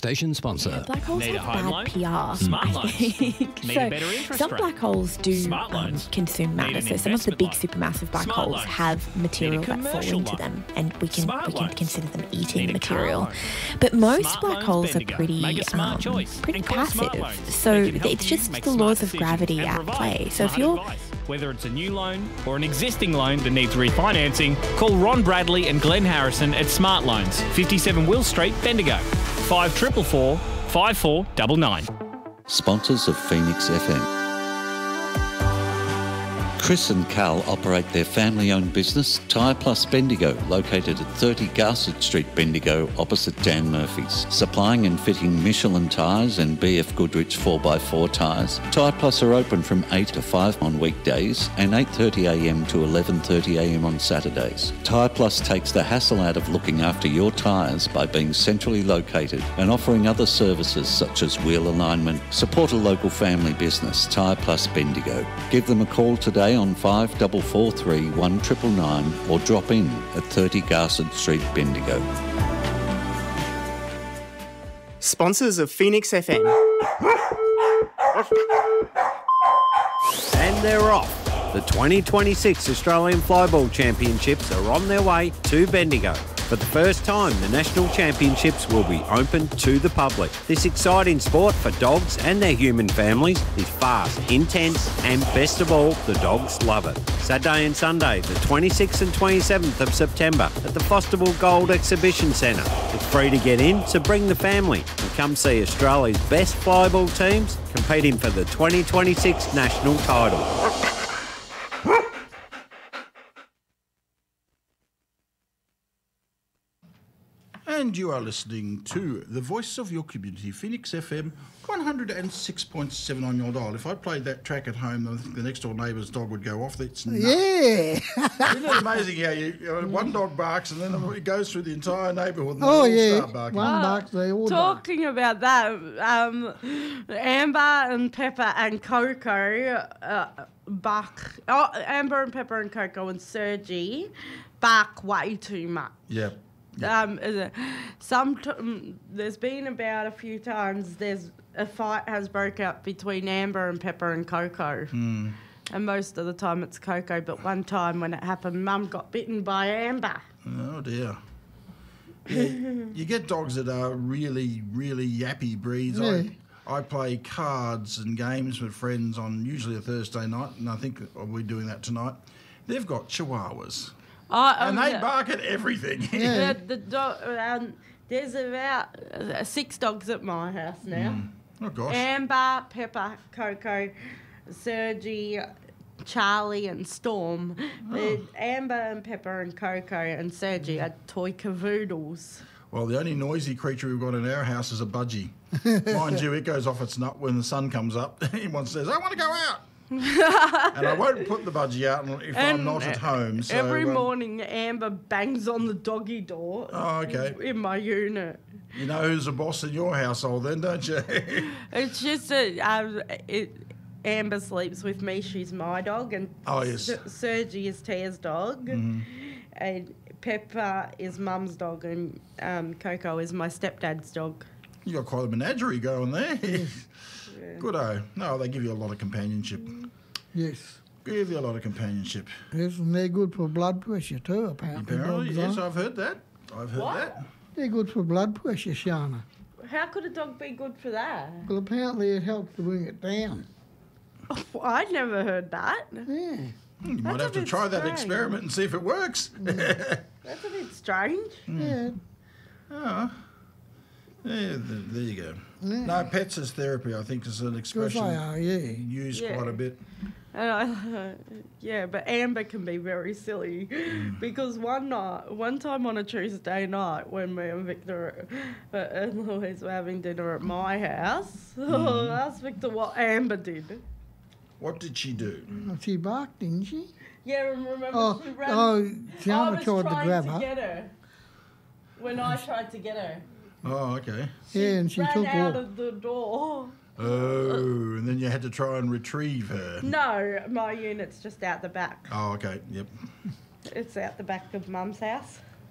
station sponsor. Black holes Need a have home bad loan? PR. Smart I loans. think. Need So a better interest some rate? black holes do Smart loans. consume matter. Need an So some of the big investment loan? supermassive black Smart holes loans. have material Need a that fall commercial into loan? them, and we can Smart loans. consider them eating Need the a car material. loan? But most Smart black loans holes are Bendigo. pretty Make a smart choice pretty and call Smart passive. Loans. So They can help it's you just make the smart laws of decisions gravity and at provide play. So if smart you're advice. Whether it's a new loan or an existing loan that needs refinancing, call Ron Bradley and Glenn Harrison at Smart Loans, 57 Will Street, Bendigo, 5444 5499. Sponsors of Phoenix FM. Chris and Carl operate their family-owned business, Tyre Plus Bendigo, located at 30 Garsett Street, Bendigo, opposite Dan Murphy's. Supplying and fitting Michelin tyres and BF Goodrich 4x4 tyres. Tyre Plus are open from 8 to 5 on weekdays and 8:30am to 11:30am on Saturdays. Tyre Plus takes the hassle out of looking after your tyres by being centrally located and offering other services such as wheel alignment. Support a local family business, Tyre Plus Bendigo. Give them a call today on 5443 1999 or drop in at 30 Garsett Street, Bendigo. Sponsors of Phoenix FM. And they're off. The 2026 Australian Flyball Championships are on their way to Bendigo. For the first time, the National Championships will be open to the public. This exciting sport for dogs and their human families is fast, intense, and best of all, the dogs love it. Saturday and Sunday, the 26th and 27th of September at the Fosterville Gold Exhibition Centre. It's free to get in, so bring the family and come see Australia's best flyball teams competing for the 2026 national title. And you are listening to the voice of your community, Phoenix FM 106.7 on your dial. If I played that track at home, I think the next door neighbour's dog would go off. It's nuts. Yeah. Isn't it amazing how one dog barks and then it goes through the entire neighbourhood and they Oh, all yeah. start barking? One barks, they all bark. Talking about that, Amber and Pepper and Coco bark. Oh, Amber and Pepper and Coco and Sergi bark way too much. Yeah. There's been about a few times there's a fight has broke out between Amber and Pepper and Coco. And most of the time it's Coco, but one time when it happened, Mum got bitten by Amber. Oh, dear. Yeah, you get dogs that are really, really yappy breeds. Yeah. I play cards and games with friends on usually a Thursday night, and I think we're doing that tonight. They've got chihuahuas. And they bark at everything. Yeah. There's about 6 dogs at my house now. Oh, gosh. Amber, Pepper, Coco, Sergi, Charlie and Storm. Amber and Pepper and Coco and Sergi are toy cavoodles. Well, the only noisy creature we've got in our house is a budgie. Mind you, it goes off its nut when the sun comes up. One says, I want to go out. And I won't put the budgie out if I'm not at home. So, every morning, Amber bangs on the doggy door. Oh, okay. In my unit. You know who's the boss in your household then, don't you? It's just Amber sleeps with me. She's my dog, and Sergi is Taya's dog, and Pepper is Mum's dog, and Coco is my stepdad's dog. You got quite a menagerie going there. Good-o. No, they give you a lot of companionship. Yes. Give you a lot of companionship. Yes, and they're good for blood pressure too, apparently. Apparently, dogs yes, are. I've heard that. They're good for blood pressure, Shana. How could a dog be good for that? Well, apparently it helps to bring it down. Oh, I'd never heard that. Yeah. You might have to try that experiment and see if it works. That's a bit strange. Yeah. Oh. Yeah, there you go. Yeah. No, pets as therapy, I think, is an expression they are, yeah. used quite a bit. Yeah, but Amber can be very silly because one time on a Tuesday night when me and Victor and Louise were having dinner at my house, I asked Victor what Amber did. What did she do? Well, she barked, didn't she? Yeah, and remember she ran. Tiana tried to grab her. Get her. When I tried to get her. Oh, okay. Yeah, and she ran took out off. of the door. Oh, and then you had to try and retrieve her. No, my unit's just out the back. Oh, okay, yep. It's out the back of Mum's house.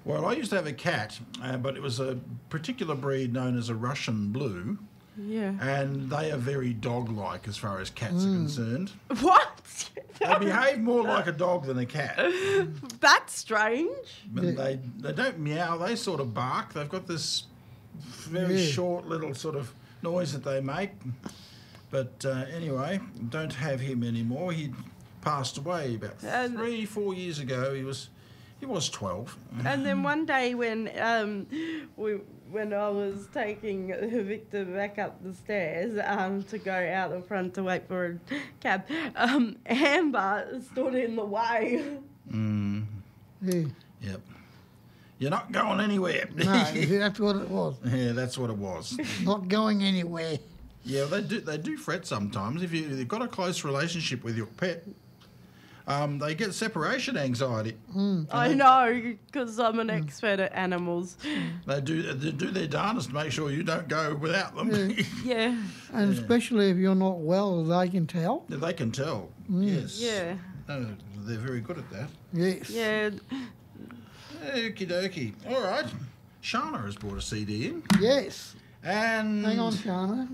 Well, I used to have a cat, but it was a particular breed known as a Russian Blue, Yeah. and they are very dog-like as far as cats are concerned. What? They behave more like a dog than a cat. That's strange. But they don't meow, they sort of bark. They've got this very short little sort of noise that they make. But anyway, don't have him anymore. He passed away about 3-4 years ago. He was 12. And then one day when when I was taking Victor back up the stairs to go out the front to wait for a cab, Amber stood in the way. Yeah. Yep. You're not going anywhere. No, that's what it was. Yeah, that's what it was. Not going anywhere. Yeah, they do fret sometimes. If you've got a close relationship with your pet, they get separation anxiety. I know, because I'm an expert at animals. They do their darndest to make sure you don't go without them. Yeah. And especially if you're not well, they can tell. They can tell. Yes. Yeah. They're very good at that. Yes. Yeah. Okie dokie. All right. Shana has brought a CD in. Yes. And Hang on, Shana.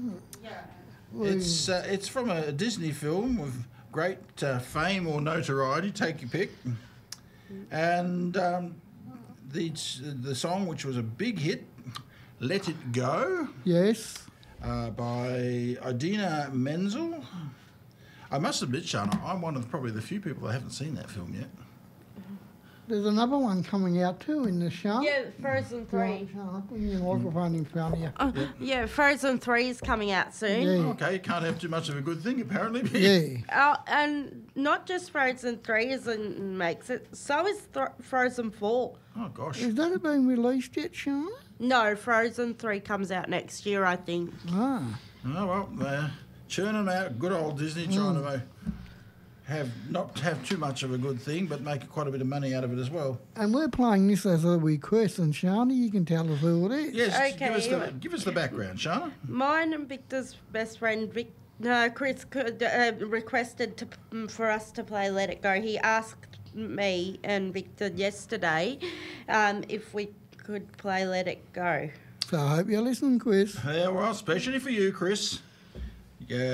it's from a Disney film with great fame or notoriety, take your pick. And the song, which was a big hit, Let It Go, Yes. by Idina Menzel. I must admit, Shana, I'm one of probably the few people that haven't seen that film yet. There's another one coming out too in the show. Yeah, Frozen 3. Shana, put your microphone in front of you. Yeah, Frozen 3 is coming out soon. Yeah. Okay, you can't have too much of a good thing, apparently. Yeah. And not just Frozen 3 makes it, so is Frozen 4. Oh, gosh. Has that been released yet, Shana? No, Frozen 3 comes out next year, I think. Ah. Oh, well, they're churning them out. Good old Disney trying to not have too much of a good thing, but make quite a bit of money out of it as well. And we're playing this as a request, and Shana, you can tell us who it is. Yes, Okay. give us the background, Shana. Mine and Victor's best friend, Chris, requested for us to play Let It Go. He asked me and Victor yesterday if we could play Let It Go. So I hope you're listening, Chris. Yeah, well, especially for you, Chris.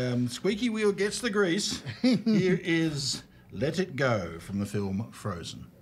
Squeaky wheel gets the grease. Here is Let It Go from the film Frozen.